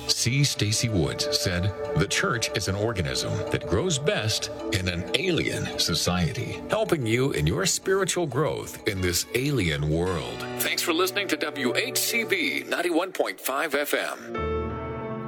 C. Stacy Woods said, "The church is an organism that grows best in an alien society, helping you in your spiritual growth in this alien world." Thanks for listening to WHCB 91.5 FM.